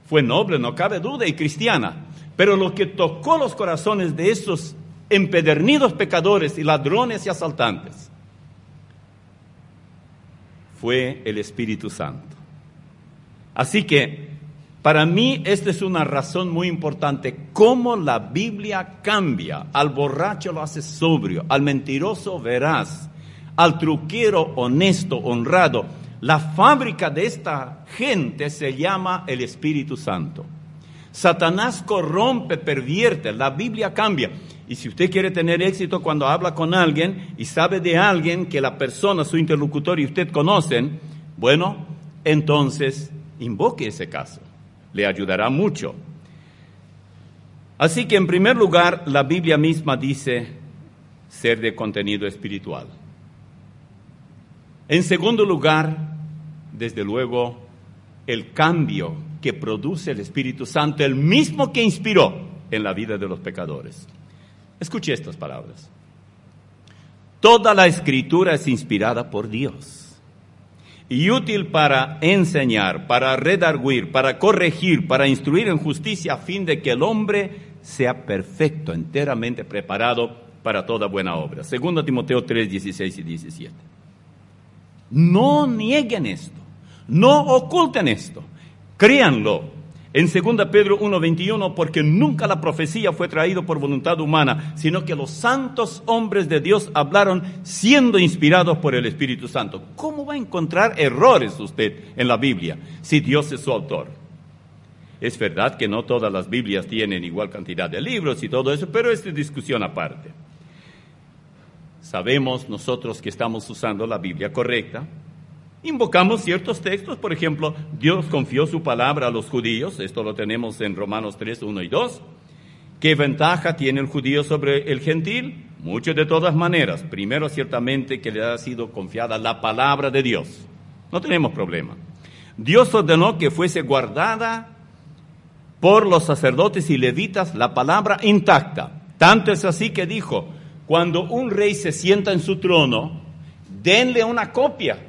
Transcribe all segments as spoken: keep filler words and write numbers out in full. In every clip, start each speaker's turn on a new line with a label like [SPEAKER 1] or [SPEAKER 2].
[SPEAKER 1] fue noble, no cabe duda, y cristiana. Pero lo que tocó los corazones de esos empedernidos pecadores y ladrones y asaltantes fue el Espíritu Santo. Así que, para mí, esta es una razón muy importante, cómo la Biblia cambia. Al borracho lo hace sobrio, al mentiroso veraz, al truquero honesto, honrado. La fábrica de esta gente se llama el Espíritu Santo. Satanás corrompe, pervierte, la Biblia cambia. Y si usted quiere tener éxito cuando habla con alguien y sabe de alguien que la persona, su interlocutor y usted conocen, bueno, entonces invoque ese caso. Le ayudará mucho. Así que en primer lugar, la Biblia misma dice ser de contenido espiritual. En segundo lugar, desde luego, el cambio que produce el Espíritu Santo, el mismo que inspiró en la vida de los pecadores. Escuche estas palabras. Toda la Escritura es inspirada por Dios y útil para enseñar, para redarguir, para corregir, para instruir en justicia, a fin de que el hombre sea perfecto, enteramente preparado para toda buena obra. Segundo Timoteo tres, dieciséis y diecisiete. No nieguen esto, no oculten esto, créanlo. En segunda Pedro uno, veintiuno, porque nunca la profecía fue traída por voluntad humana, sino que los santos hombres de Dios hablaron siendo inspirados por el Espíritu Santo. ¿Cómo va a encontrar errores usted en la Biblia si Dios es su autor? Es verdad que no todas las Biblias tienen igual cantidad de libros y todo eso, pero es discusión aparte. Sabemos nosotros que estamos usando la Biblia correcta. Invocamos ciertos textos, por ejemplo, Dios confió su palabra a los judíos, esto lo tenemos en Romanos tres, uno y dos. ¿Qué ventaja tiene el judío sobre el gentil? Mucho de todas maneras. Primero, ciertamente, que le ha sido confiada la palabra de Dios. No tenemos problema. Dios ordenó que fuese guardada por los sacerdotes y levitas la palabra intacta. Tanto es así que dijo, cuando un rey se sienta en su trono, denle una copia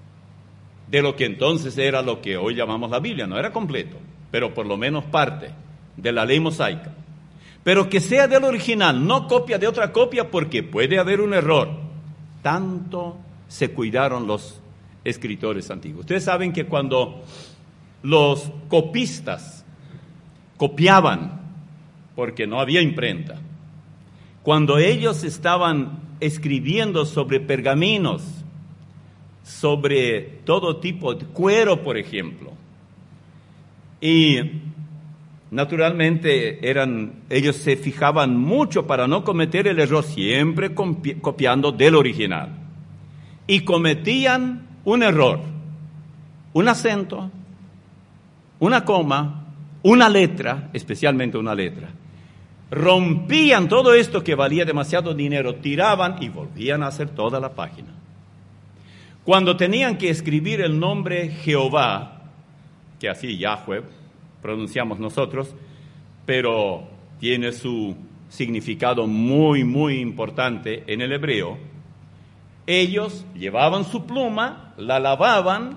[SPEAKER 1] de lo que entonces era lo que hoy llamamos la Biblia. No era completo, pero por lo menos parte de la ley mosaica. Pero que sea del original, no copia de otra copia, porque puede haber un error. Tanto se cuidaron los escritores antiguos. Ustedes saben que cuando los copistas copiaban, porque no había imprenta, cuando ellos estaban escribiendo sobre pergaminos, sobre todo tipo de cuero, por ejemplo, y naturalmente eran, ellos se fijaban mucho para no cometer el error, siempre copi- copiando del original, y cometían un error, un acento, una coma, una letra, especialmente una letra. Rompían todo esto que valía demasiado dinero, tiraban y volvían a hacer toda la página. Cuando tenían que escribir el nombre Jehová, que así Yahweh pronunciamos nosotros, pero tiene su significado muy, muy importante en el hebreo, ellos llevaban su pluma, la lavaban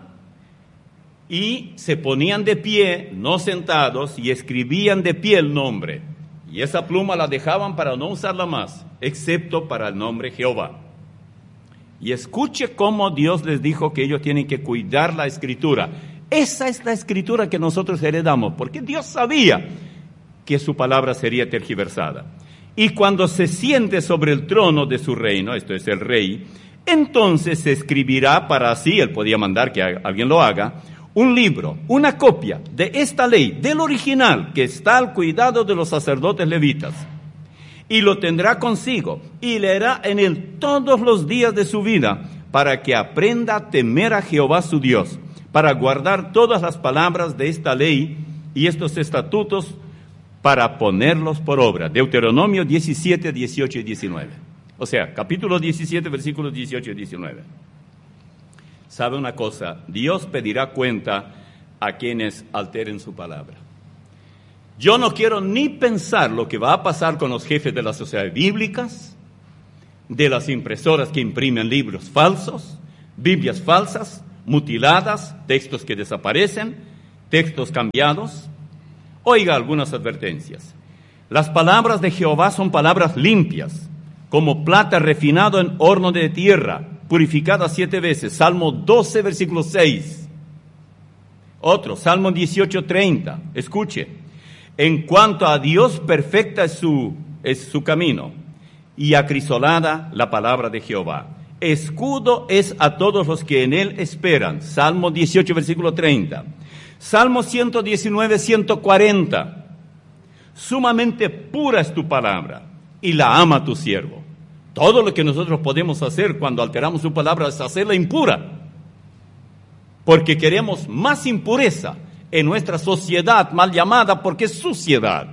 [SPEAKER 1] y se ponían de pie, no sentados, y escribían de pie el nombre. Y esa pluma la dejaban para no usarla más, excepto para el nombre Jehová. Y escuche cómo Dios les dijo que ellos tienen que cuidar la Escritura. Esa es la Escritura que nosotros heredamos, porque Dios sabía que su palabra sería tergiversada. Y cuando se siente sobre el trono de su reino, esto es el rey, entonces se escribirá para así, él podía mandar que alguien lo haga, un libro, una copia de esta ley, del original, que está al cuidado de los sacerdotes levitas. Y lo tendrá consigo, y leerá en él todos los días de su vida, para que aprenda a temer a Jehová su Dios, para guardar todas las palabras de esta ley y estos estatutos, para ponerlos por obra. Deuteronomio diecisiete, dieciocho y diecinueve. O sea, capítulo diecisiete, versículos dieciocho y diecinueve. ¿Sabe una cosa? Dios pedirá cuenta a quienes alteren su palabra. Yo no quiero ni pensar lo que va a pasar con los jefes de las sociedades bíblicas, de las impresoras que imprimen libros falsos, Biblias falsas, mutiladas, textos que desaparecen, textos cambiados. Oiga algunas advertencias. Las palabras de Jehová son palabras limpias, como plata refinado en horno de tierra, purificada siete veces. Salmo doce, versículo seis. Otro, Salmo dieciocho, treinta. Escuche. En cuanto a Dios, perfecta es su, es su camino, y acrisolada la palabra de Jehová. Escudo es a todos los que en él esperan. Salmo dieciocho, versículo treinta. Salmo ciento diecinueve, ciento cuarenta. Sumamente pura es tu palabra, y la ama tu siervo. Todo lo que nosotros podemos hacer cuando alteramos su palabra es hacerla impura, porque queremos más impureza en nuestra sociedad mal llamada porque es suciedad.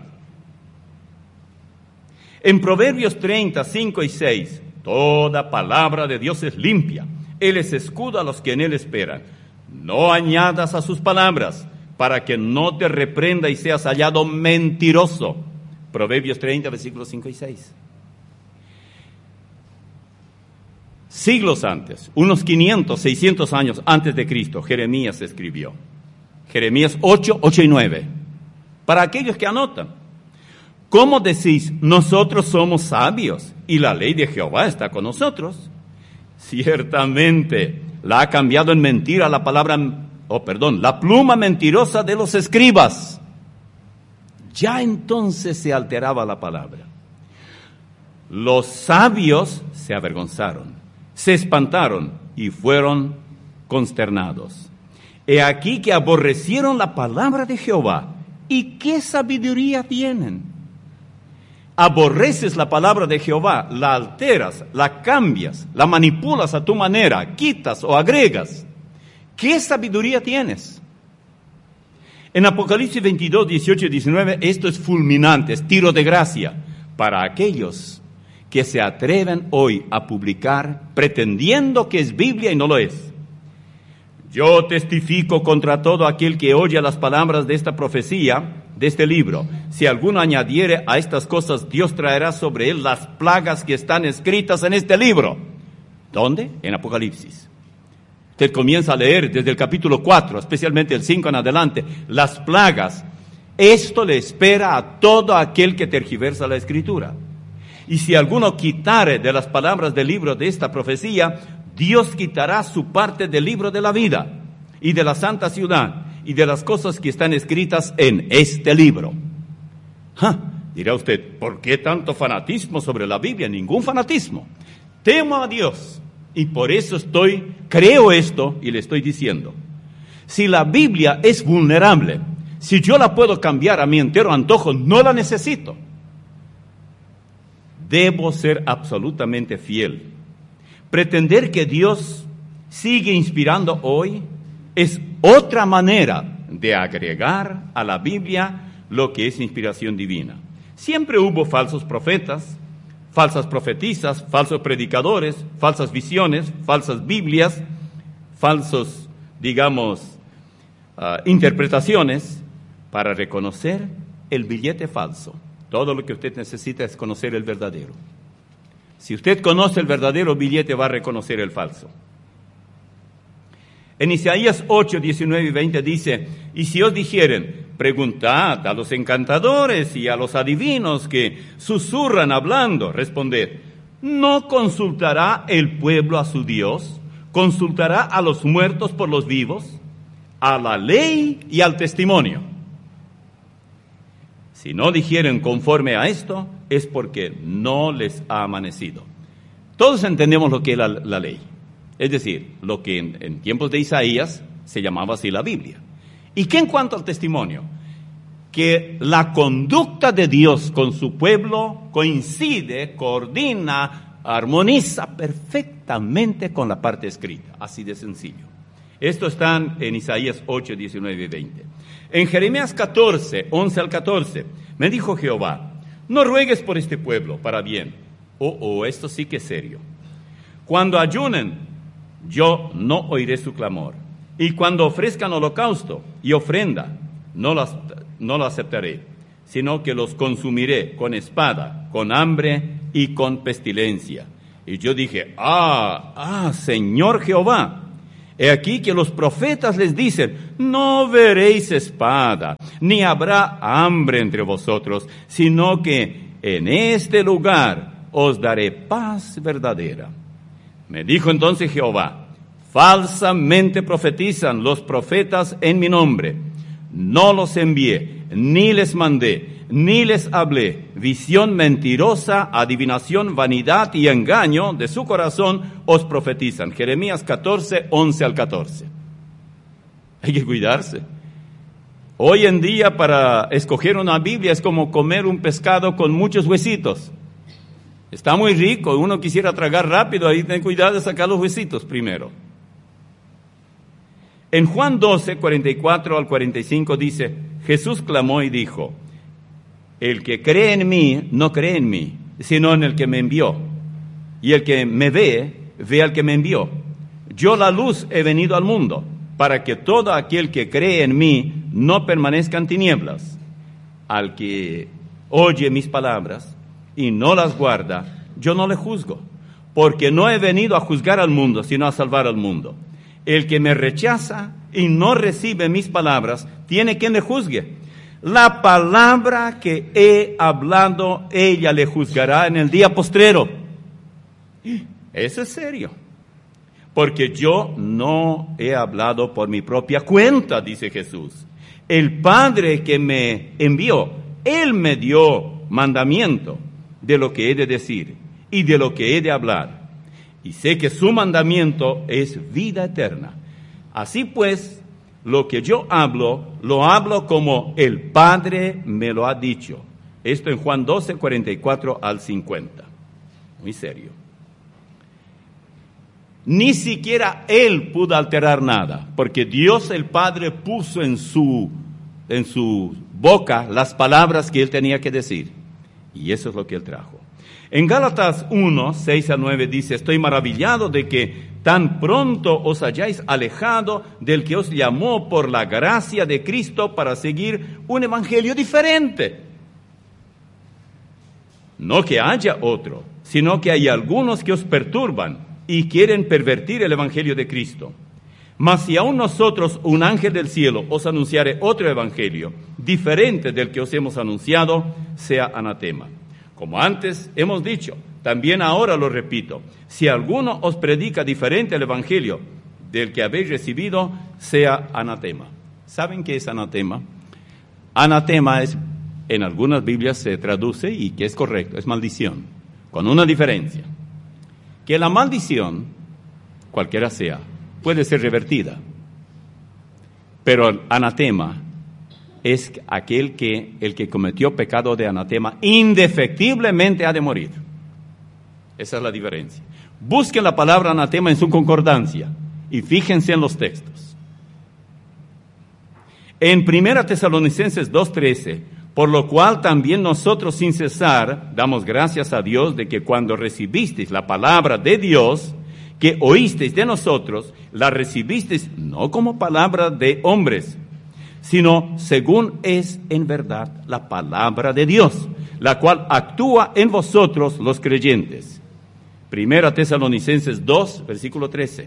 [SPEAKER 1] En Proverbios treinta, cinco y seis, toda palabra de Dios es limpia. Él es escudo a los que en él esperan. No añadas a sus palabras, para que no te reprenda y seas hallado mentiroso. Proverbios treinta, versículos cinco y seis. Siglos antes, unos quinientos, seiscientos años antes de Cristo, Jeremías escribió. Jeremías ocho, ocho y nueve. Para aquellos que anotan. ¿Cómo decís, nosotros somos sabios y la ley de Jehová está con nosotros? Ciertamente la ha cambiado en mentira la palabra, oh perdón, la pluma mentirosa de los escribas. Ya entonces se alteraba la palabra. Los sabios se avergonzaron, se espantaron y fueron consternados. He aquí que aborrecieron la palabra de Jehová. ¿Y qué sabiduría tienen? Aborreces la palabra de Jehová, la alteras, la cambias, la manipulas a tu manera, quitas o agregas. ¿Qué sabiduría tienes? En Apocalipsis veintidós, dieciocho y diecinueve, esto es fulminante, es tiro de gracia para aquellos que se atreven hoy a publicar pretendiendo que es Biblia y no lo es. Yo testifico contra todo aquel que oye las palabras de esta profecía, de este libro. Si alguno añadiere a estas cosas, Dios traerá sobre él las plagas que están escritas en este libro. ¿Dónde? En Apocalipsis. Usted comienza a leer desde el capítulo cuatro, especialmente el cinco en adelante, las plagas. Esto le espera a todo aquel que tergiversa la Escritura. Y si alguno quitare de las palabras del libro de esta profecía, Dios quitará su parte del libro de la vida y de la santa ciudad y de las cosas que están escritas en este libro. ¿Ja? Dirá usted, ¿por qué tanto fanatismo sobre la Biblia? Ningún fanatismo. Temo a Dios y por eso estoy, creo esto y le estoy diciendo. Si la Biblia es vulnerable, si yo la puedo cambiar a mi entero antojo, no la necesito. Debo ser absolutamente fiel. Pretender que Dios sigue inspirando hoy es otra manera de agregar a la Biblia lo que es inspiración divina. Siempre hubo falsos profetas, falsas profetisas, falsos predicadores, falsas visiones, falsas Biblias, falsos, digamos, uh, interpretaciones para reconocer el billete falso. Todo lo que usted necesita es conocer el verdadero. Si usted conoce el verdadero billete, va a reconocer el falso. En Isaías ocho, diecinueve y veinte dice, y si os dijeren, preguntad a los encantadores y a los adivinos que susurran hablando, responded, ¿no consultará el pueblo a su Dios? ¿Consultará a los muertos por los vivos? A la ley y al testimonio. Si no dijeren conforme a esto, es porque no les ha amanecido. Todos entendemos lo que es la, la ley. Es decir, lo que en, en tiempos de Isaías se llamaba así la Biblia. ¿Y qué en cuanto al testimonio? Que la conducta de Dios con su pueblo coincide, coordina, armoniza perfectamente con la parte escrita. Así de sencillo. Esto está en Isaías ocho, diecinueve y veinte. En Jeremías catorce, once al catorce, me dijo Jehová, no ruegues por este pueblo para bien. Oh, oh, esto sí que es serio. Cuando ayunen, yo no oiré su clamor. Y cuando ofrezcan holocausto y ofrenda, no las, no lo aceptaré, sino que los consumiré con espada, con hambre y con pestilencia. Y yo dije, ah, ah, Señor Jehová, He aquí que los profetas les dicen, no veréis espada, ni habrá hambre entre vosotros, sino que en este lugar os daré paz verdadera. Me dijo entonces Jehová, falsamente profetizan los profetas en mi nombre. No los envié, ni les mandé, ni les hablé. Visión mentirosa, adivinación, vanidad y engaño de su corazón os profetizan. Jeremías catorce, once al catorce. Hay que cuidarse. Hoy en día para escoger una Biblia es como comer un pescado con muchos huesitos. Está muy rico, uno quisiera tragar rápido, ahí ten cuidado de sacar los huesitos primero. En Juan doce, cuarenta y cuatro al cuarenta y cinco dice, Jesús clamó y dijo, el que cree en mí, no cree en mí, sino en el que me envió. Y el que me ve, ve al que me envió. Yo la luz he venido al mundo, para que todo aquel que cree en mí no permanezca en tinieblas. Al que oye mis palabras y no las guarda, yo no le juzgo, porque no he venido a juzgar al mundo, sino a salvar al mundo. El que me rechaza y no recibe mis palabras, tiene quien le juzgue. La palabra que he hablado, ella le juzgará en el día postrero. Eso es serio. Porque yo no he hablado por mi propia cuenta, dice Jesús. El Padre que me envió, Él me dio mandamiento de lo que he de decir y de lo que he de hablar. Y sé que su mandamiento es vida eterna. Así pues, lo que yo hablo, lo hablo como el Padre me lo ha dicho. Esto en Juan doce, cuarenta y cuatro al cincuenta. Muy serio. Ni siquiera Él pudo alterar nada, porque Dios el Padre puso en su, en su boca las palabras que Él tenía que decir. Y eso es lo que Él trajo. En Gálatas uno, seis a nueve dice, estoy maravillado de que tan pronto os hayáis alejado del que os llamó por la gracia de Cristo para seguir un evangelio diferente. No que haya otro, sino que hay algunos que os perturban y quieren pervertir el evangelio de Cristo. Mas si aún nosotros, un ángel del cielo, os anunciare otro evangelio, diferente del que os hemos anunciado, sea anatema. Como antes hemos dicho, también ahora lo repito, si alguno os predica diferente el evangelio del que habéis recibido, sea anatema. ¿Saben qué es anatema? Anatema es, en algunas Biblias se traduce, y que es correcto, es maldición, con una diferencia. Que la maldición, cualquiera sea, puede ser revertida, pero el anatema es aquel que, el que cometió pecado de anatema, indefectiblemente ha de morir. Esa es la diferencia. Busquen la palabra anatema en su concordancia y fíjense en los textos. En Primera Tesalonicenses dos trece, por lo cual también nosotros sin cesar damos gracias a Dios de que cuando recibisteis la palabra de Dios, que oísteis de nosotros, la recibisteis no como palabra de hombres, sino según es en verdad la palabra de Dios, la cual actúa en vosotros los creyentes. Primera Tesalonicenses dos, versículo trece.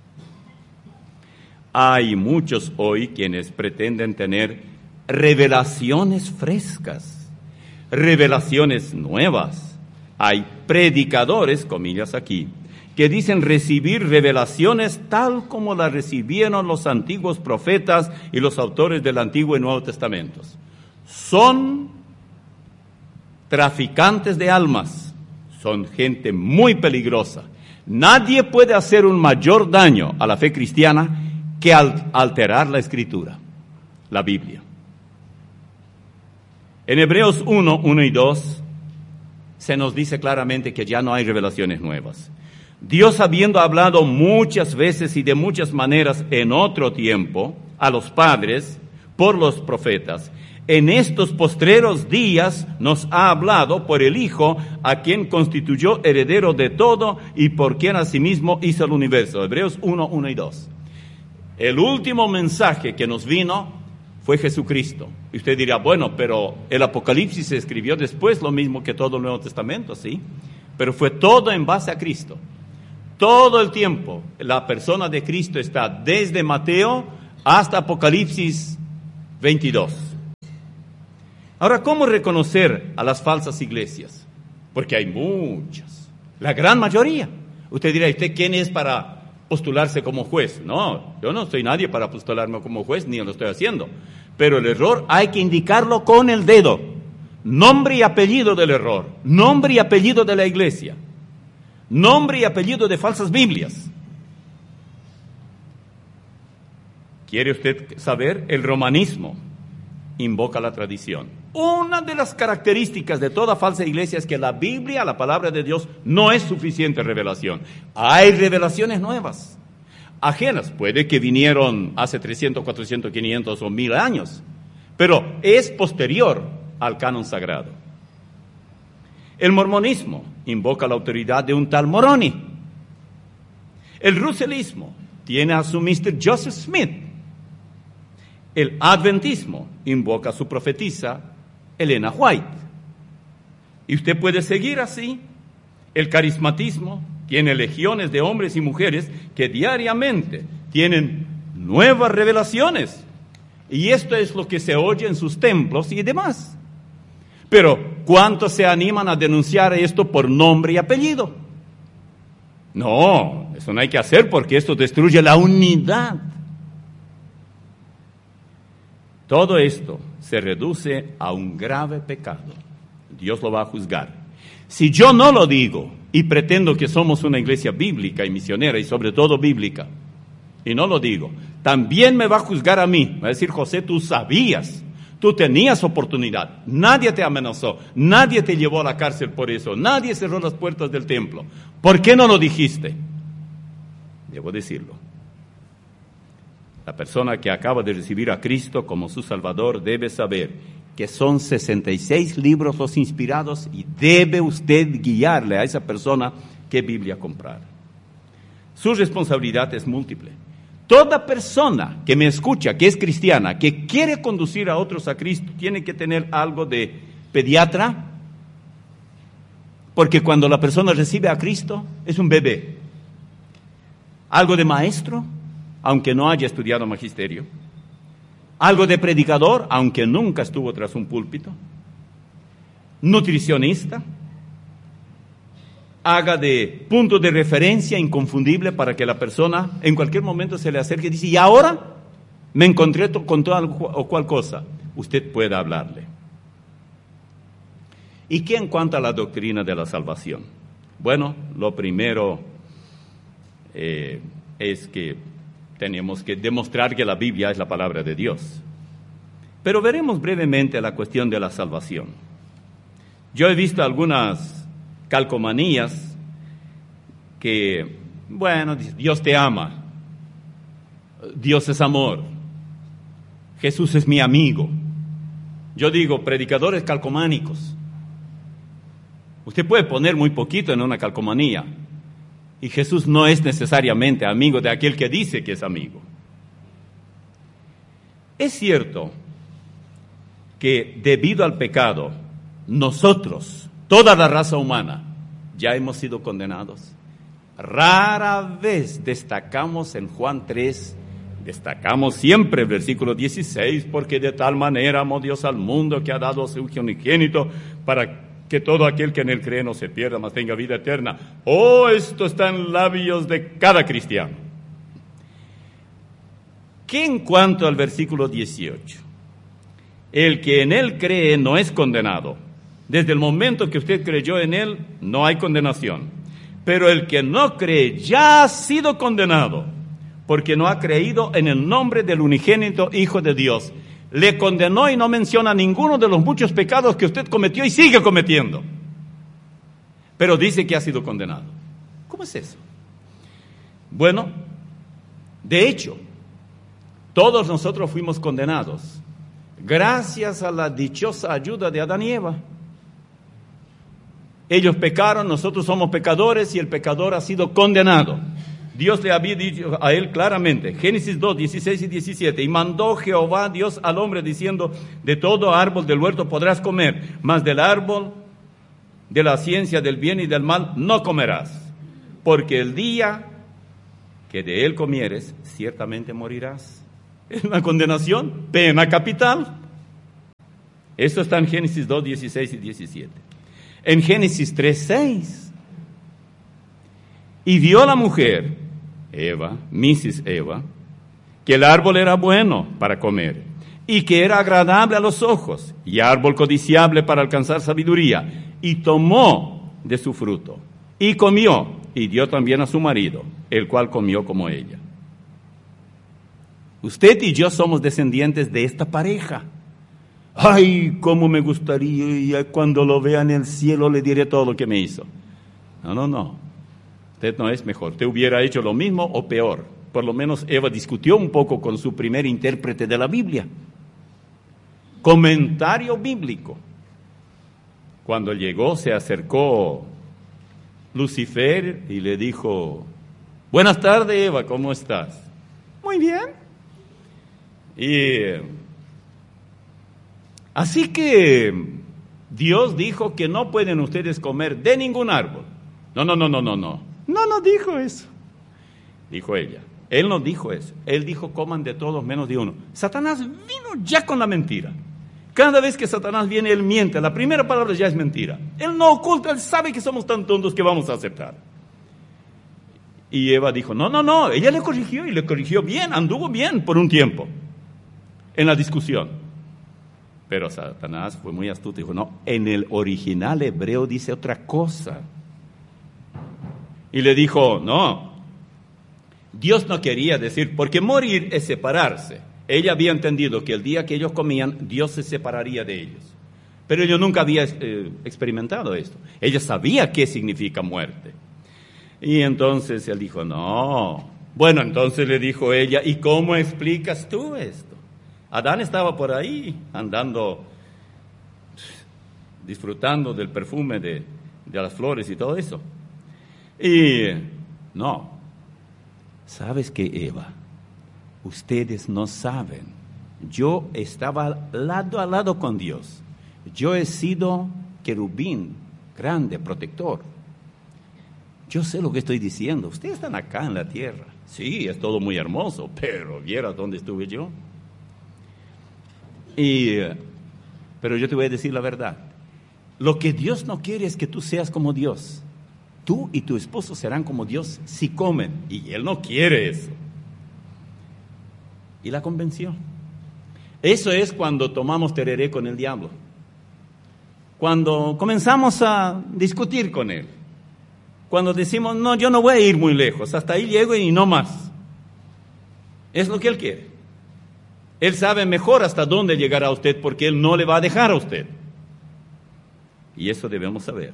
[SPEAKER 1] Hay muchos hoy quienes pretenden tener revelaciones frescas, revelaciones nuevas. Hay predicadores, comillas aquí, que dicen recibir revelaciones tal como las recibieron los antiguos profetas y los autores del Antiguo y Nuevo Testamentos. Son traficantes de almas, son gente muy peligrosa. Nadie puede hacer un mayor daño a la fe cristiana que al alterar la Escritura, la Biblia. En Hebreos uno, uno y dos se nos dice claramente que ya no hay revelaciones nuevas. Dios, habiendo hablado muchas veces y de muchas maneras en otro tiempo a los padres por los profetas, en estos postreros días nos ha hablado por el Hijo, a quien constituyó heredero de todo y por quien asimismo hizo el universo. Hebreos uno, uno y dos. El último mensaje que nos vino fue Jesucristo. Y usted dirá, bueno, pero el Apocalipsis se escribió después, lo mismo que todo el Nuevo Testamento, ¿sí? Pero fue todo en base a Cristo. Todo el tiempo la persona de Cristo está desde Mateo hasta Apocalipsis veintidós. Ahora, ¿cómo reconocer a las falsas iglesias? Porque hay muchas, la gran mayoría. Usted dirá, ¿usted quién es para postularse como juez? No, yo no soy nadie para postularme como juez, ni lo estoy haciendo. Pero el error hay que indicarlo con el dedo. Nombre y apellido del error, nombre y apellido de la iglesia, nombre y apellido de falsas Biblias. ¿Quiere usted saber? El romanismo invoca la tradición. Una de las características de toda falsa iglesia es que la Biblia, la palabra de Dios, no es suficiente revelación. Hay revelaciones nuevas, ajenas. Puede que vinieron hace trescientos, cuatrocientos, quinientos o mil años, pero es posterior al canon sagrado. El mormonismo invoca la autoridad de un tal Moroni. El russellismo tiene a su mister Joseph Smith. El adventismo invoca a su profetisa Elena White. Y usted puede seguir así. El carismatismo tiene legiones de hombres y mujeres que diariamente tienen nuevas revelaciones. Y esto es lo que se oye en sus templos y demás. Pero, ¿cuántos se animan a denunciar esto por nombre y apellido? No, eso no hay que hacer porque esto destruye la unidad. Todo esto se reduce a un grave pecado. Dios lo va a juzgar. Si yo no lo digo y pretendo que somos una iglesia bíblica y misionera y sobre todo bíblica, y no lo digo, también me va a juzgar a mí. Va a decir, José, tú sabías, tú tenías oportunidad, nadie te amenazó, nadie te llevó a la cárcel por eso, nadie cerró las puertas del templo. ¿Por qué no lo dijiste? Debo decirlo. La persona que acaba de recibir a Cristo como su Salvador debe saber que son sesenta y seis libros los inspirados y debe usted guiarle a esa persona qué Biblia comprar. Su responsabilidad es múltiple. Toda persona que me escucha, que es cristiana, que quiere conducir a otros a Cristo, tiene que tener algo de pediatra, porque cuando la persona recibe a Cristo es un bebé. Algo de maestro, aunque no haya estudiado magisterio. Algo de predicador, aunque nunca estuvo tras un púlpito. Nutricionista. Haga de punto de referencia inconfundible para que la persona en cualquier momento se le acerque y dice, y ahora me encontré con tal o cual cosa. Usted pueda hablarle. ¿Y qué en cuanto a la doctrina de la salvación? Bueno, lo primero eh, es que tenemos que demostrar que la Biblia es la palabra de Dios. Pero veremos brevemente la cuestión de la salvación. Yo he visto algunas calcomanías que, bueno, Dios te ama, Dios es amor, Jesús es mi amigo. Yo digo, predicadores calcománicos. Usted puede poner muy poquito en una calcomanía, y Jesús no es necesariamente amigo de aquel que dice que es amigo. Es cierto que debido al pecado, nosotros, toda la raza humana, ya hemos sido condenados. Rara vez destacamos en Juan tres, destacamos siempre el versículo dieciséis, porque de tal manera amó Dios al mundo que ha dado a su Hijo unigénito para que todo aquel que en él cree no se pierda, mas tenga vida eterna. Oh, esto está en labios de cada cristiano. ¿Qué en cuanto al versículo dieciocho? El que en él cree no es condenado. Desde el momento que usted creyó en él, no hay condenación. Pero el que no cree ya ha sido condenado, porque no ha creído en el nombre del unigénito Hijo de Dios. Le condenó y no menciona ninguno de los muchos pecados que usted cometió y sigue cometiendo. Pero dice que ha sido condenado. ¿Cómo es eso? Bueno, de hecho, todos nosotros fuimos condenados gracias a la dichosa ayuda de Adán y Eva. Ellos pecaron, nosotros somos pecadores y el pecador ha sido condenado. Dios le había dicho a él claramente, Génesis dos, dieciséis y diecisiete, y mandó Jehová Dios al hombre diciendo, de todo árbol del huerto podrás comer, mas del árbol de la ciencia del bien y del mal no comerás, porque el día que de él comieres, ciertamente morirás. Es una condenación, pena capital. Esto está en Génesis dos, dieciséis y diecisiete. En Génesis tres, seis. Y vio la mujer, Eva, misis Eva, que el árbol era bueno para comer, y que era agradable a los ojos, y árbol codiciable para alcanzar sabiduría, y tomó de su fruto, y comió, y dio también a su marido, el cual comió como ella. Usted y yo somos descendientes de esta pareja. Ay, cómo me gustaría, y cuando lo vea en el cielo le diré todo lo que me hizo. No, no, no. Usted no es mejor. Usted hubiera hecho lo mismo o peor. Por lo menos Eva discutió un poco con su primer intérprete de la Biblia. Comentario bíblico. Cuando llegó, se acercó Lucifer y le dijo: buenas tardes, Eva, ¿cómo estás? Muy bien. Y así que Dios dijo que no pueden ustedes comer de ningún árbol. No, no, no, no, no, no. No, no dijo eso. Dijo ella. Él no dijo eso. Él dijo: coman de todos menos de uno. Satanás vino ya con la mentira. Cada vez que Satanás viene, él miente. La primera palabra ya es mentira. Él no oculta, él sabe que somos tan tontos que vamos a aceptar. Y Eva dijo: no, no, no. Ella le corrigió y le corrigió bien, anduvo bien por un tiempo en la discusión. Pero Satanás fue muy astuto y dijo: no, en el original hebreo dice otra cosa. Y le dijo: no, Dios no quería decir, porque morir es separarse. Ella había entendido que el día que ellos comían, Dios se separaría de ellos. Pero ella nunca había eh, experimentado esto. Ella sabía qué significa muerte. Y entonces él dijo: no. Bueno, entonces le dijo ella: ¿y cómo explicas tú esto? Adán estaba por ahí, andando, disfrutando del perfume de, de las flores y todo eso. Y no, ¿sabes qué, Eva? Ustedes no saben. Yo estaba lado a lado con Dios. Yo he sido querubín, grande, protector. Yo sé lo que estoy diciendo. Ustedes están acá en la tierra. Sí, es todo muy hermoso, pero ¿vieras dónde estuve yo? Y, pero yo te voy a decir la verdad. Lo que Dios no quiere es que tú seas como Dios. Tú y tu esposo serán como Dios si comen. Y Él no quiere eso. Y la convenció. Eso es cuando tomamos tereré con el diablo. Cuando comenzamos a discutir con Él. Cuando decimos: no, yo no voy a ir muy lejos. Hasta ahí llego y no más. Es lo que Él quiere. Él sabe mejor hasta dónde llegará usted, porque Él no le va a dejar a usted. Y eso debemos saber.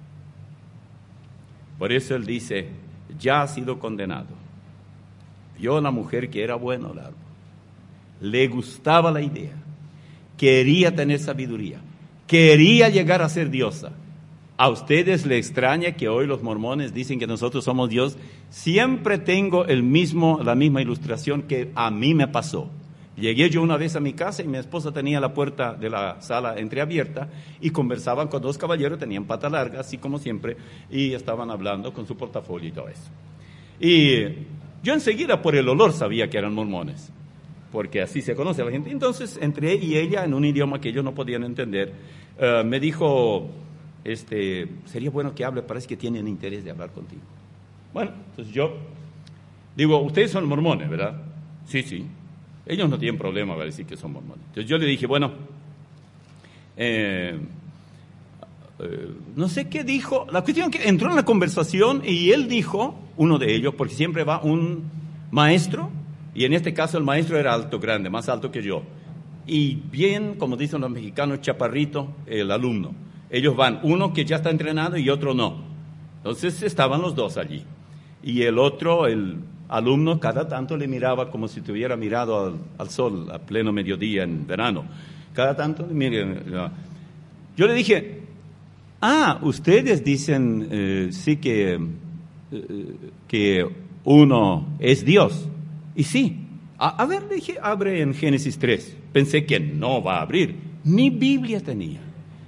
[SPEAKER 1] Por eso Él dice: ya ha sido condenado. Vio a la mujer que era bueno el árbol. Le gustaba la idea. Quería tener sabiduría. Quería llegar a ser diosa. ¿A ustedes les extraña que hoy los mormones dicen que nosotros somos Dios? Siempre tengo el mismo, la misma ilustración que a mí me pasó. Llegué yo una vez a mi casa y mi esposa tenía la puerta de la sala entreabierta y conversaban con dos caballeros, tenían pata larga, así como siempre, y estaban hablando con su portafolio y todo eso. Y yo enseguida por el olor sabía que eran mormones, porque así se conoce a la gente. Entonces entré y ella, en un idioma que ellos no podían entender, uh, me dijo: este, sería bueno que hable, parece que tienen interés de hablar contigo. Bueno, entonces yo digo: ustedes son mormones, ¿verdad? Sí, sí. Ellos no tienen problema para decir que son mormones. Entonces yo le dije: bueno, eh, eh, no sé qué dijo. La cuestión es que entró en la conversación y él dijo, uno de ellos, porque siempre va un maestro, y en este caso el maestro era alto, grande, más alto que yo. Y bien, como dicen los mexicanos, chaparrito, el alumno. Ellos van, uno que ya está entrenado y otro no. Entonces estaban los dos allí. Y el otro, el alumno, cada tanto le miraba como si tuviera mirado al, al sol a pleno mediodía en verano. Cada tanto le miraba. Yo le dije: ah, ustedes dicen eh, sí que, eh, que uno es Dios. Y sí. A, a ver, le dije, abre en Génesis tres. Pensé que no va a abrir. Mi Biblia tenía.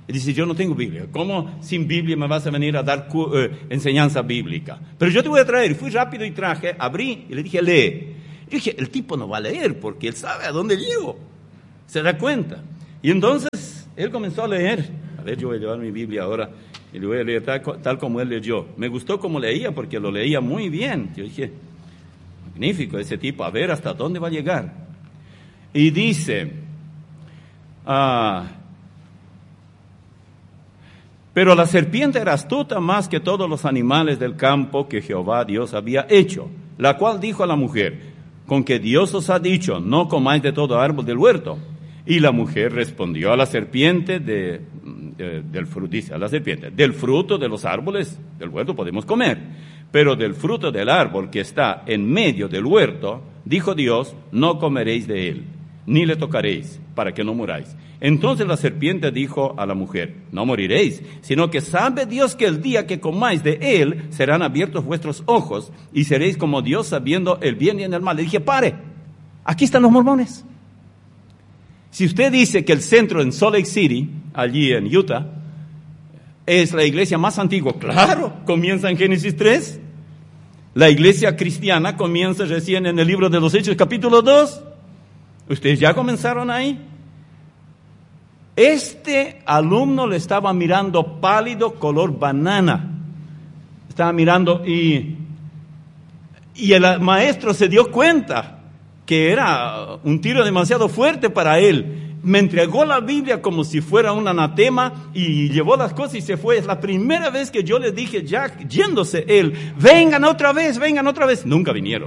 [SPEAKER 1] Y dice, yo no tengo Biblia. ¿Cómo sin Biblia me vas a venir a dar cu- eh, enseñanza bíblica? Pero yo te voy a traer. Fui rápido y traje, abrí y le dije, lee. Y dije, el tipo no va a leer porque él sabe a dónde llego. Se da cuenta. Y entonces él comenzó a leer. A ver, yo voy a llevar mi Biblia ahora y le voy a leer tal, tal como él leyó. Me gustó como leía porque lo leía muy bien. Yo dije, magnífico ese tipo, a ver hasta dónde va a llegar. Y dice, ah, pero la serpiente era astuta más que todos los animales del campo que Jehová Dios había hecho, la cual dijo a la mujer, con que Dios os ha dicho, no comáis de todo árbol del huerto. Y la mujer respondió a la serpiente de, de, del fruto, dice a la serpiente, del fruto de los árboles del huerto podemos comer, pero del fruto del árbol que está en medio del huerto, dijo Dios, no comeréis de él, ni le tocaréis, para que no muráis. Entonces la serpiente dijo a la mujer, no moriréis, sino que sabe Dios que el día que comáis de él, serán abiertos vuestros ojos, y seréis como Dios sabiendo el bien y el mal. Le dije, pare, aquí están los mormones. Si usted dice que el centro en Salt Lake City, allí en Utah, es la iglesia más antigua, claro, comienza en Génesis tres. La iglesia cristiana comienza recién en el libro de los Hechos, capítulo dos. ¿Ustedes ya comenzaron ahí? Este alumno le estaba mirando pálido, color banana. Estaba mirando y, y el maestro se dio cuenta que era un tiro demasiado fuerte para él. Me entregó la Biblia como si fuera un anatema y llevó las cosas y se fue. Es la primera vez que yo le dije, ya yéndose él, vengan otra vez, vengan otra vez. Nunca vinieron.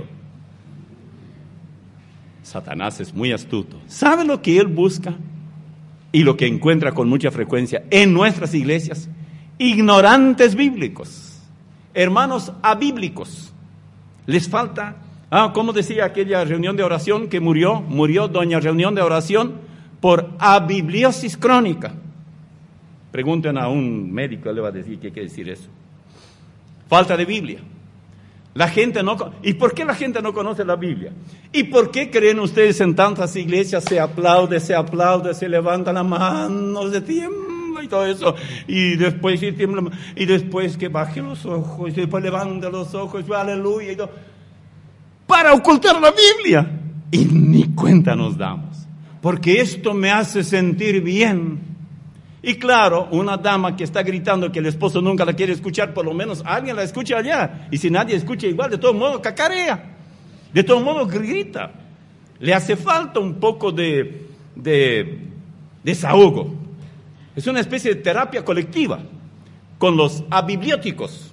[SPEAKER 1] Satanás es muy astuto. ¿Sabe lo que él busca? Y lo que encuentra con mucha frecuencia en nuestras iglesias. Ignorantes bíblicos. Hermanos abíblicos. Les falta... Ah, ¿cómo decía aquella reunión de oración que murió? Murió doña reunión de oración por abibliosis crónica. Pregunten a un médico, le va a decir qué quiere decir eso. Falta de Biblia. La gente no... ¿Y por qué la gente no conoce la Biblia? ¿Y por qué creen ustedes en tantas iglesias se aplaude, se aplaude, se levanta la mano, se tiembla y todo eso? Y después se tiembla, y después que baje los ojos, y después levanta los ojos, y aleluya y todo. Para ocultar la Biblia. Y ni cuenta nos damos. Porque esto me hace sentir bien. Y claro, una dama que está gritando que el esposo nunca la quiere escuchar, por lo menos alguien la escucha allá. Y si nadie escucha igual, de todo modo cacarea. De todo modo grita. Le hace falta un poco de, de desahogo. Es una especie de terapia colectiva con los abiblióticos.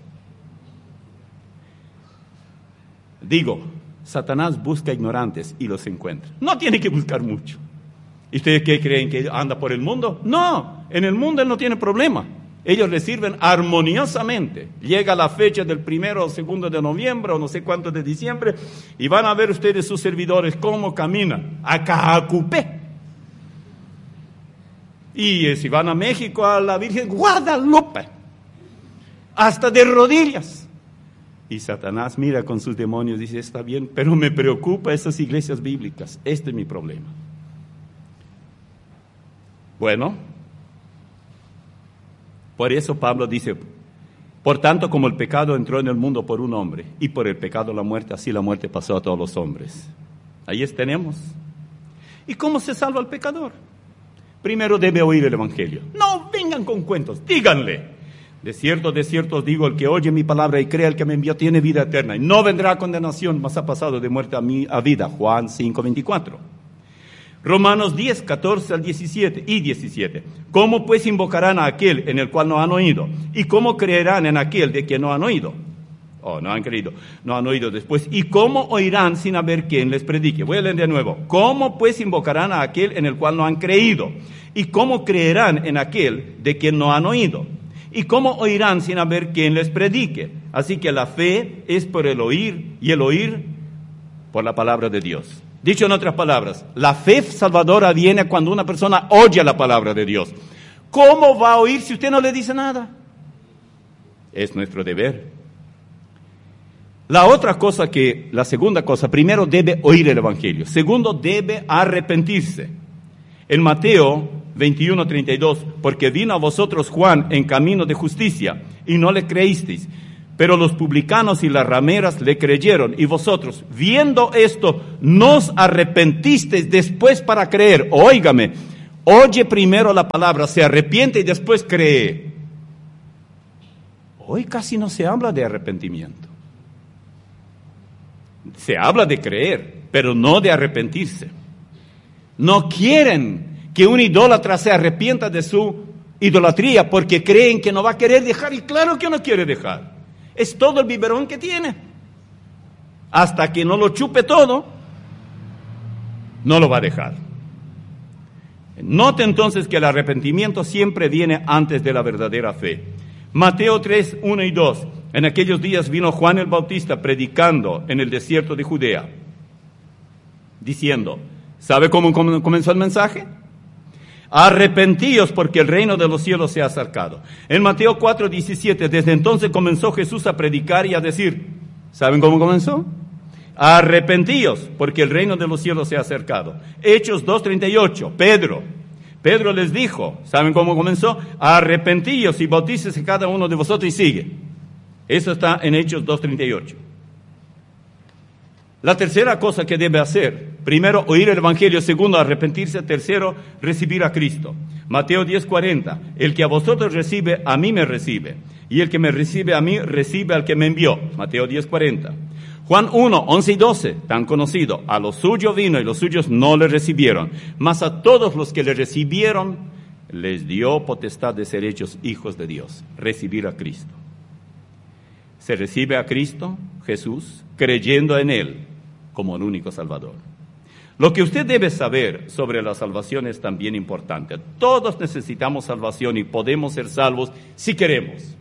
[SPEAKER 1] Digo, Satanás busca ignorantes y los encuentra. No tiene que buscar mucho. ¿Y ustedes qué creen? ¿Que anda por el mundo? No, en el mundo él no tiene problema. Ellos le sirven armoniosamente. Llega la fecha del primero o segundo de noviembre o no sé cuánto de diciembre y van a ver ustedes sus servidores cómo caminan. A Cajacupé. Y eh, si van a México a la Virgen Guadalupe. Hasta de rodillas. Y Satanás mira con sus demonios y dice, está bien, pero me preocupa esas iglesias bíblicas. Este es mi problema. Bueno, por eso Pablo dice, por tanto como el pecado entró en el mundo por un hombre, y por el pecado la muerte, así la muerte pasó a todos los hombres. Ahí tenemos. ¿Y cómo se salva el pecador? Primero debe oír el evangelio. No vengan con cuentos, díganle. De cierto, de cierto os digo, el que oye mi palabra y crea el que me envió tiene vida eterna, y no vendrá a condenación, mas ha pasado de muerte a, mí, a vida. Juan cinco, veinticuatro. Romanos diez, catorce al diecisiete y diecisiete. ¿Cómo pues invocarán a aquel en el cual no han oído? ¿Y cómo creerán en aquel de quien no han oído? Oh, no han creído, no han oído después. ¿Y cómo oirán sin haber quien les predique? Voy a leer de nuevo. ¿Cómo pues invocarán a aquel en el cual no han creído? ¿Y cómo creerán en aquel de quien no han oído? ¿Y cómo oirán sin haber quien les predique? Así que la fe es por el oír, y el oír por la palabra de Dios. Dicho en otras palabras, la fe salvadora viene cuando una persona oye la palabra de Dios. ¿Cómo va a oír si usted no le dice nada? Es nuestro deber. La otra cosa que, la segunda cosa, primero debe oír el evangelio. Segundo, debe arrepentirse. En Mateo veintiuno, treinta y dos, porque vino a vosotros Juan en camino de justicia, y no le creísteis, pero los publicanos y las rameras le creyeron, y vosotros, viendo esto, nos arrepentisteis después para creer. Óigame, oye primero la palabra, se arrepiente y después cree. Hoy casi no se habla de arrepentimiento. Se habla de creer, pero no de arrepentirse. No quieren que un idólatra se arrepienta de su idolatría porque creen que no va a querer dejar, y claro que no quiere dejar. Es todo el biberón que tiene. Hasta que no lo chupe todo, no lo va a dejar. Note entonces que el arrepentimiento siempre viene antes de la verdadera fe. Mateo tres, uno y dos. En aquellos días vino Juan el Bautista predicando en el desierto de Judea, diciendo, ¿sabe cómo comenzó el mensaje? Arrepentíos porque el reino de los cielos se ha acercado. En Mateo cuatro, diecisiete, desde entonces comenzó Jesús a predicar y a decir, ¿saben cómo comenzó? Arrepentíos porque el reino de los cielos se ha acercado. Hechos dos, treinta y ocho, Pedro. Pedro les dijo, ¿saben cómo comenzó? Arrepentíos y bautícese cada uno de vosotros, y sigue. Eso está en Hechos dos, treinta y ocho. La tercera cosa que debe hacer, primero, oír el Evangelio; segundo, arrepentirse; tercero, recibir a Cristo. Mateo diez, cuarenta, el que a vosotros recibe, a mí me recibe, y el que me recibe a mí, recibe al que me envió. Mateo diez, cuarenta. Juan uno, once y doce, tan conocido, a los suyos vino y los suyos no le recibieron, mas a todos los que le recibieron, les dio potestad de ser hechos hijos de Dios, recibir a Cristo. Se recibe a Cristo, Jesús, creyendo en Él como el único Salvador. Lo que usted debe saber sobre la salvación es también importante. Todos necesitamos salvación y podemos ser salvos si queremos.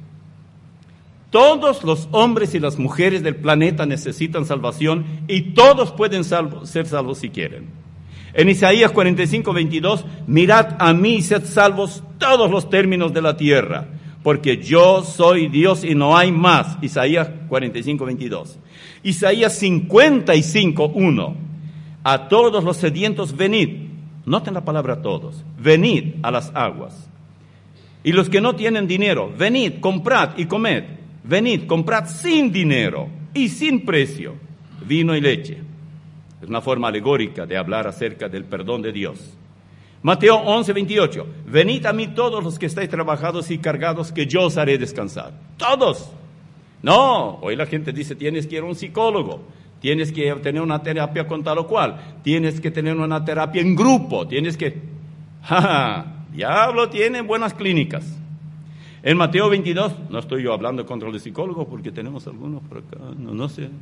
[SPEAKER 1] Todos los hombres y las mujeres del planeta necesitan salvación y todos pueden salvo, ser salvos si quieren. En Isaías cuarenta y cinco, veintidós, mirad a mí y sed salvos todos los términos de la tierra, porque yo soy Dios y no hay más. Isaías cuarenta y cinco, veintidós. Isaías cincuenta y cinco, uno. A todos los sedientos venid. Noten la palabra todos. Venid a las aguas. Y los que no tienen dinero, venid, comprad y comed. Venid, comprad sin dinero y sin precio vino y leche. Es una forma alegórica de hablar acerca del perdón de Dios. Mateo once, veintiocho. Venid a mí todos los que estáis trabajados y cargados, que yo os haré descansar. Todos. No, hoy la gente dice, tienes que ir a un psicólogo, tienes que tener una terapia con tal o cual, tienes que tener una terapia en grupo, tienes que... ¡Ja, ja! Diablo tiene buenas clínicas. En Mateo veintidós, no estoy yo hablando contra los psicólogos porque tenemos algunos por acá, no, no sé.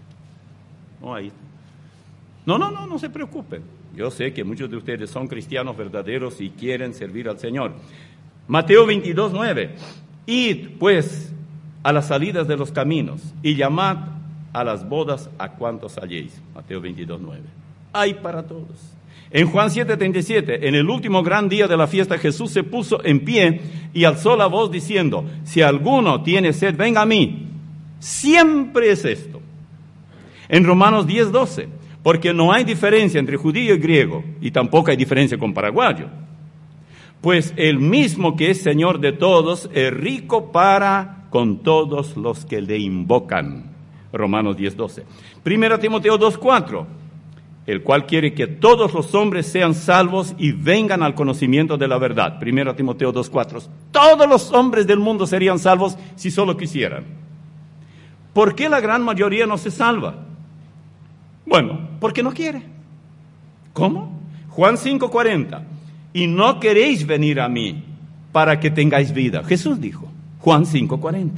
[SPEAKER 1] No, ahí. No, no, no, no se preocupen. Yo sé que muchos de ustedes son cristianos verdaderos y quieren servir al Señor. Mateo veintidós, nueve. Id, pues, a las salidas de los caminos y llamad a las bodas a cuantos halléis. Mateo veintidós, nueve. Hay para todos. En Juan siete, treinta y siete, en el último gran día de la fiesta, Jesús se puso en pie y alzó la voz diciendo, si alguno tiene sed, venga a mí. Siempre es esto. En Romanos diez, doce, porque no hay diferencia entre judío y griego, y tampoco hay diferencia con paraguayo. Pues el mismo que es Señor de todos, es rico para con todos los que le invocan. Romanos diez, doce. Primera Timoteo dos, cuatro. El cual quiere que todos los hombres sean salvos y vengan al conocimiento de la verdad. Primera Timoteo dos, cuatro. Todos los hombres del mundo serían salvos si solo quisieran. ¿Por qué la gran mayoría no se salva? Bueno, porque no quiere. ¿Cómo? Juan cinco, cuarenta. Y no queréis venir a mí para que tengáis vida. Jesús dijo, Juan cinco, cuarenta.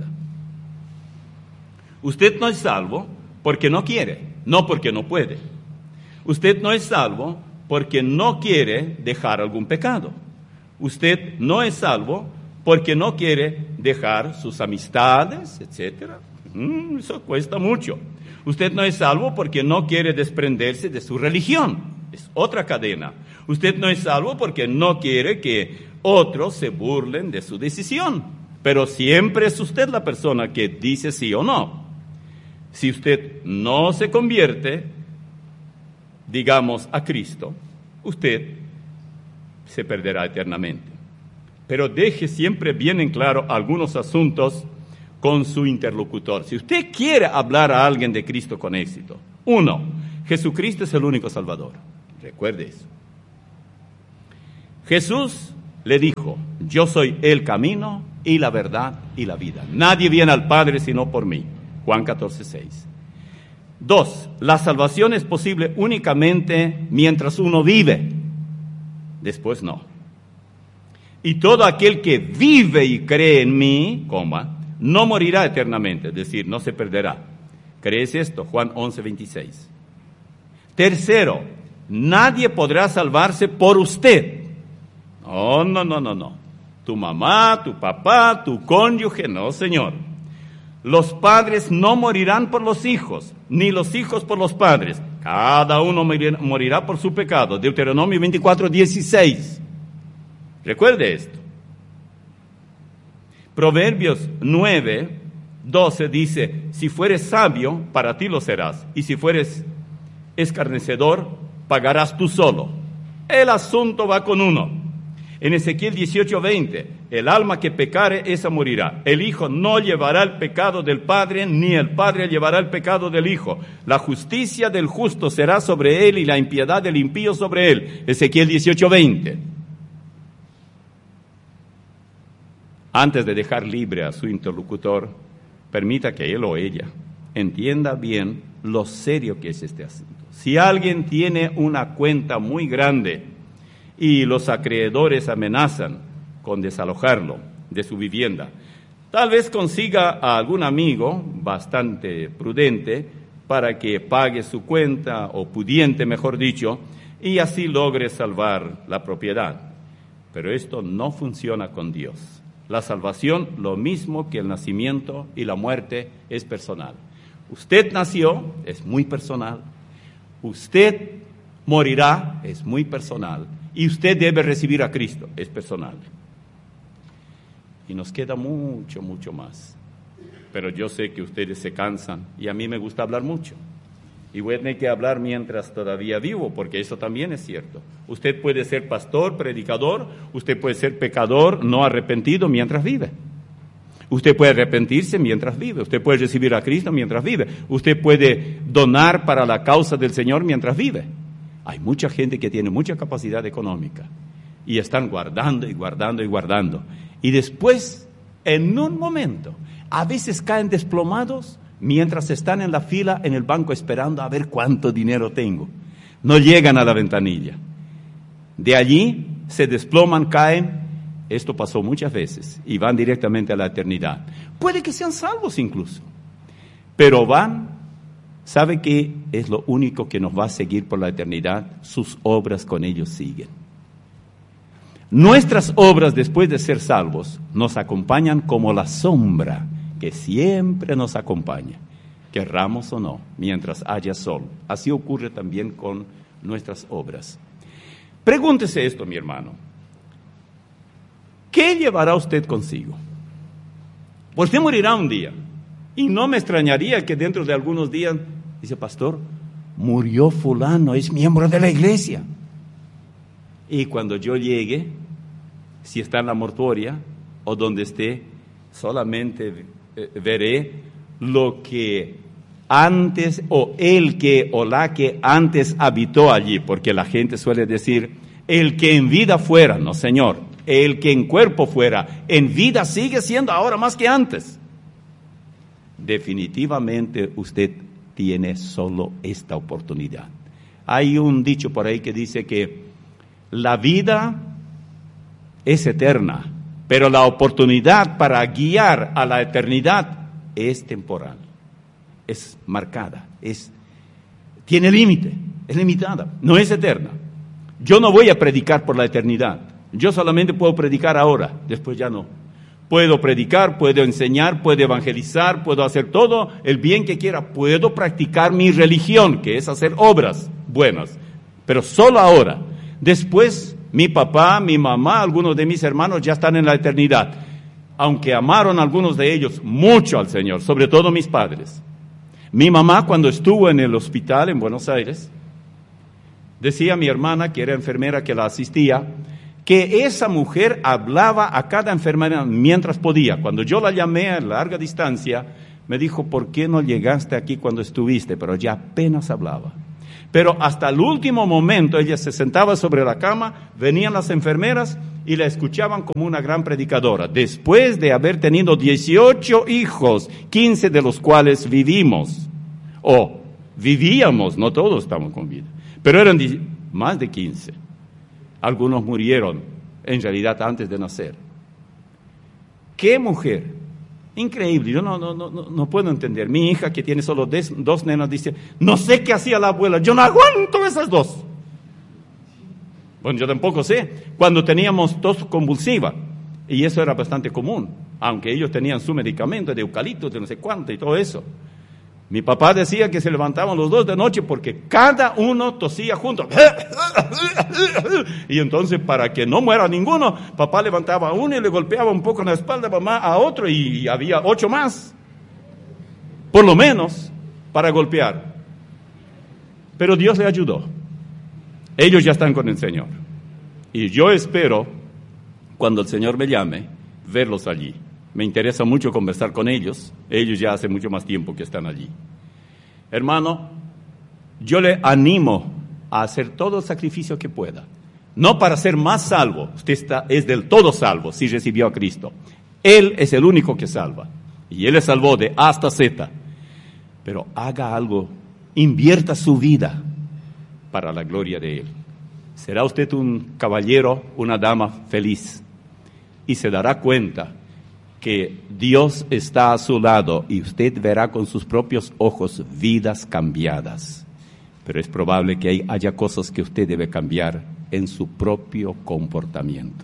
[SPEAKER 1] Usted no es salvo porque no quiere, no porque no puede. Usted no es salvo porque no quiere dejar algún pecado. Usted no es salvo porque no quiere dejar sus amistades, etcétera. Mm, eso cuesta mucho. Usted no es salvo porque no quiere desprenderse de su religión. Es otra cadena. Usted no es salvo porque no quiere que otros se burlen de su decisión. Pero siempre es usted la persona que dice sí o no. Si usted no se convierte, digamos, a Cristo, usted se perderá eternamente. Pero deje siempre bien en claro algunos asuntos con su interlocutor. Si usted quiere hablar a alguien de Cristo con éxito, uno, Jesucristo es el único Salvador. Recuerde eso. Jesús le dijo, yo soy el camino y la verdad y la vida. Nadie viene al Padre sino por mí. Juan catorce, seis. Dos, la salvación es posible únicamente mientras uno vive. Después no. Y todo aquel que vive y cree en mí, coma, no morirá eternamente, es decir, no se perderá. ¿Crees esto? Juan once, veintiséis. Tercero, nadie podrá salvarse por usted. No, no, no, no, no. Tu mamá, tu papá, tu cónyuge, no, señor. Los padres no morirán por los hijos, ni los hijos por los padres. Cada uno morirá por su pecado. Deuteronomio veinticuatro, dieciséis. Recuerde esto. Proverbios nueve, doce dice, si fueres sabio, para ti lo serás, y si fueres escarnecedor, pagarás tú solo. El asunto va con uno. En Ezequiel dieciocho, veinte, el alma que pecare, esa morirá. El hijo no llevará el pecado del padre, ni el padre llevará el pecado del hijo. La justicia del justo será sobre él y la impiedad del impío sobre él. Ezequiel dieciocho, veinte. Antes de dejar libre a su interlocutor, permita que él o ella entienda bien lo serio que es este asunto. Si alguien tiene una cuenta muy grande y los acreedores amenazan con desalojarlo de su vivienda, tal vez consiga a algún amigo bastante prudente para que pague su cuenta, o pudiente, mejor dicho, y así logre salvar la propiedad. Pero esto no funciona con Dios. La salvación, lo mismo que el nacimiento y la muerte, es personal. Usted nació, es muy personal. Usted morirá, es muy personal. Y usted debe recibir a Cristo, es personal. Y nos queda mucho, mucho más. Pero yo sé que ustedes se cansan y a mí me gusta hablar mucho. Y voy a tener que hablar mientras todavía vivo, porque eso también es cierto. Usted puede ser pastor, predicador, usted puede ser pecador, no arrepentido mientras vive. Usted puede arrepentirse mientras vive, usted puede recibir a Cristo mientras vive, usted puede donar para la causa del Señor mientras vive. Hay mucha gente que tiene mucha capacidad económica y están guardando y guardando y guardando. Y después, en un momento, a veces caen desplomados mientras están en la fila en el banco esperando a ver cuánto dinero tengo. No llegan a la ventanilla. De allí se desploman, caen. Esto pasó muchas veces y van directamente a la eternidad. Puede que sean salvos incluso, pero van. ¿Sabe qué es lo único que nos va a seguir por la eternidad? Sus obras con ellos siguen. Nuestras obras después de ser salvos nos acompañan como la sombra que siempre nos acompaña, querramos o no, mientras haya sol. Así ocurre también con nuestras obras. Pregúntese esto, mi hermano. ¿Qué llevará usted consigo? Usted morirá un día. Y no me extrañaría que dentro de algunos días, dice, pastor, murió fulano, es miembro de la iglesia. Y cuando yo llegue, si está en la mortuoria o donde esté, solamente veré lo que antes, o el que o la que antes habitó allí, porque la gente suele decir, el que en vida fuera, no señor, el que en cuerpo fuera, en vida sigue siendo ahora más que antes. Definitivamente usted tiene solo esta oportunidad. Hay un dicho por ahí que dice que la vida es eterna, pero la oportunidad para guiar a la eternidad es temporal, es marcada, es, tiene límite, es limitada, no es eterna. Yo no voy a predicar por la eternidad, yo solamente puedo predicar ahora, después ya no. Puedo predicar, puedo enseñar, puedo evangelizar, puedo hacer todo el bien que quiera, puedo practicar mi religión, que es hacer obras buenas, pero solo ahora. Después, mi papá, mi mamá, algunos de mis hermanos ya están en la eternidad, aunque amaron algunos de ellos mucho al Señor, sobre todo mis padres. Mi mamá, cuando estuvo en el hospital en Buenos Aires, decía a mi hermana, que era enfermera que la asistía, que esa mujer hablaba a cada enfermera mientras podía. Cuando yo la llamé a larga distancia, me dijo, ¿por qué no llegaste aquí cuando estuviste? Pero ya apenas hablaba. Pero hasta el último momento ella se sentaba sobre la cama, venían las enfermeras y la escuchaban como una gran predicadora. Después de haber tenido dieciocho hijos, quince de los cuales vivimos, o vivíamos, no todos estamos con vida, pero eran más de quince. Algunos murieron, en realidad, antes de nacer. ¿Qué mujer? Increíble, yo no, no, no, no puedo entender. Mi hija, que tiene solo des, dos nenas, dice, no sé qué hacía la abuela, yo no aguanto esas dos. Bueno, yo tampoco sé. Cuando teníamos tos convulsiva, y eso era bastante común, aunque ellos tenían su medicamento de eucalipto, de no sé cuánto y todo eso. Mi papá decía que se levantaban los dos de noche porque cada uno tosía juntos. Y entonces, para que no muera ninguno, papá levantaba a uno y le golpeaba un poco en la espalda, mamá a otro, y había ocho más, por lo menos, para golpear. Pero Dios le ayudó. Ellos ya están con el Señor. Y yo espero, cuando el Señor me llame, verlos allí. Me interesa mucho conversar con ellos. Ellos ya hace mucho más tiempo que están allí. Hermano, yo le animo a hacer todo el sacrificio que pueda. No para ser más salvo. Usted está, es del todo salvo si recibió a Cristo. Él es el único que salva. Y Él le salvó de A hasta Z. Pero haga algo. Invierta su vida para la gloria de Él. Será usted un caballero, una dama feliz. Y se dará cuenta que Dios está a su lado y usted verá con sus propios ojos vidas cambiadas. Pero es probable que haya cosas que usted debe cambiar en su propio comportamiento.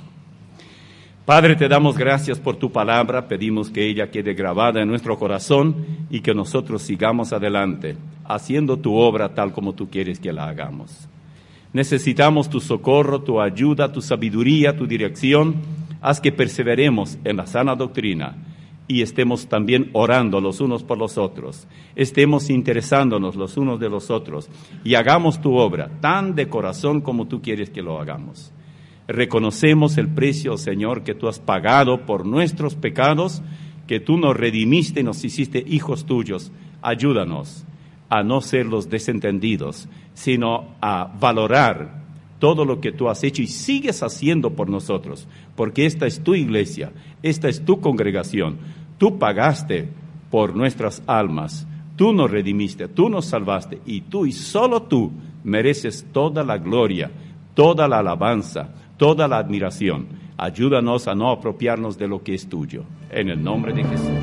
[SPEAKER 1] Padre, te damos gracias por tu palabra, pedimos que ella quede grabada en nuestro corazón y que nosotros sigamos adelante, haciendo tu obra tal como tú quieres que la hagamos. Necesitamos tu socorro, tu ayuda, tu sabiduría, tu dirección. Haz que perseveremos en la sana doctrina y estemos también orando los unos por los otros, estemos interesándonos los unos de los otros y hagamos tu obra tan de corazón como tú quieres que lo hagamos. Reconocemos el precio, Señor, que tú has pagado por nuestros pecados, que tú nos redimiste y nos hiciste hijos tuyos. Ayúdanos a no ser los desentendidos, sino a valorar todo lo que tú has hecho y sigues haciendo por nosotros, porque esta es tu iglesia, esta es tu congregación, tú pagaste por nuestras almas, tú nos redimiste, tú nos salvaste, y tú y solo tú mereces toda la gloria, toda la alabanza, toda la admiración. Ayúdanos a no apropiarnos de lo que es tuyo, en el nombre de Jesús.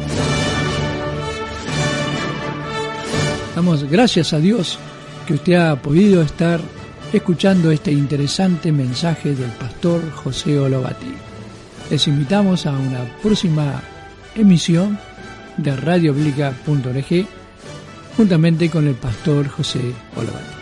[SPEAKER 2] Damos gracias a Dios que usted ha podido estar escuchando este interesante mensaje del pastor José Olobati. Les invitamos a una próxima emisión de radio biblica punto org juntamente con el pastor José Olobati.